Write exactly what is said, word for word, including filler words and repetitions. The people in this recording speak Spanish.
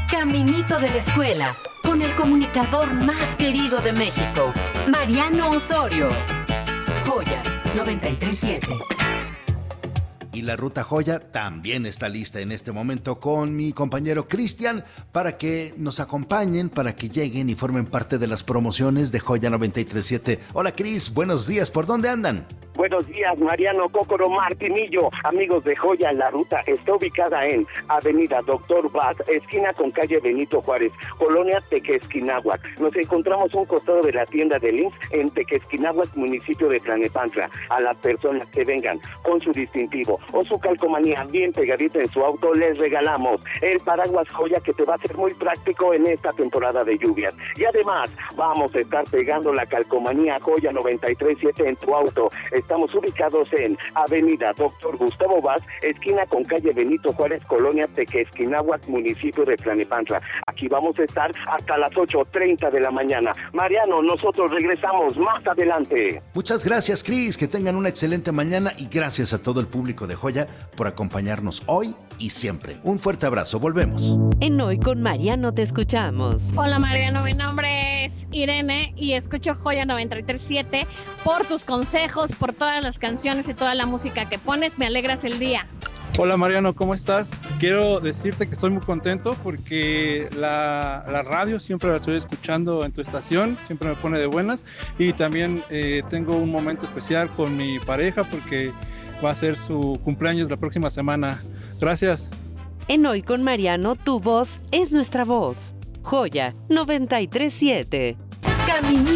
Caminito de la escuela, con el comunicador más querido de México, Mariano Osorio. Joya noventa y tres punto siete. Y la Ruta Joya también está lista en este momento con mi compañero Cristian para que nos acompañen, para que lleguen y formen parte de las promociones de Joya noventa y tres punto siete. Hola Cris, buenos días, ¿por dónde andan? Buenos días, Mariano, Cócoro, Martinillo. Amigos de Joya, la ruta está ubicada en Avenida Doctor Vaz, esquina con calle Benito Juárez, Colonia Tequesquinahuac. Nos encontramos a un costado de la tienda de Links en Tequesquinahuac, municipio de Tlalnepantla. A las personas que vengan con su distintivo o su calcomanía bien pegadita en su auto, les regalamos el paraguas Joya, que te va a ser muy práctico en esta temporada de lluvias. Y además, vamos a estar pegando la calcomanía Joya noventa y tres punto siete en tu auto. Estamos ubicados en Avenida Doctor Gustavo Vaz, esquina con calle Benito Juárez, Colonia Tequesquinahuac, municipio de Tlalnepantla. Aquí vamos a estar hasta las ocho treinta de la mañana. Mariano, nosotros regresamos más adelante. Muchas gracias, Cris, que tengan una excelente mañana y gracias a todo el público de Joya por acompañarnos hoy y siempre. Un fuerte abrazo, volvemos. En Hoy con Mariano te escuchamos. Hola Mariano, mi nombre es Irene y escucho Joya noventa y tres punto siete por tus consejos, por todas las canciones y toda la música que pones, me alegras el día. Hola Mariano, ¿cómo estás? Quiero decirte que estoy muy contento porque la, la radio siempre la estoy escuchando en tu estación, siempre me pone de buenas y también eh, tengo un momento especial con mi pareja porque va a ser su cumpleaños la próxima semana. Gracias. En Hoy con Mariano, tu voz es nuestra voz. Joya noventa y tres punto siete. Caminito